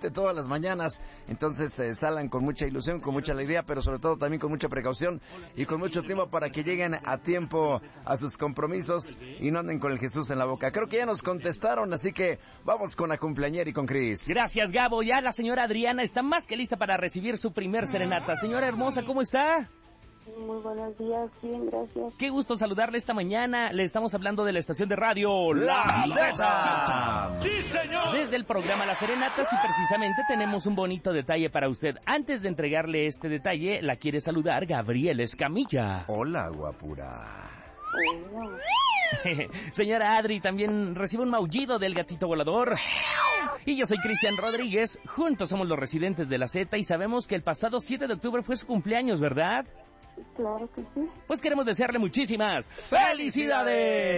prácticamente todas las mañanas. Entonces salgan con mucha ilusión, con mucha alegría, pero sobre todo también con mucha precaución y con mucho tiempo para que lleguen a tiempo a sus compromisos y no anden con el Jesús en la boca. Creo que ya nos contestaron, así que vamos con la cumpleañera y con Cris. Gracias, Gabo. Ya la señora Adriana está más que lista para recibir su primer serenata. Señora hermosa, ¿cómo está? Muy buenos días, bien, gracias. Qué gusto saludarle esta mañana. Le estamos hablando de la estación de radio La Mixteca. ¡Sí, señor! Desde el programa Las Serenatas y precisamente tenemos un bonito detalle para usted. Antes de entregarle este detalle, la quiere saludar Gabriel Escamilla. Hola, guapura. Hola. Señora Adri, también recibe un maullido del gatito volador. Y yo soy Cristian Rodríguez. Juntos somos los residentes de la Z y sabemos que el pasado 7 de octubre fue su cumpleaños, ¿verdad? Claro que sí. Pues queremos desearle muchísimas ¡felicidades!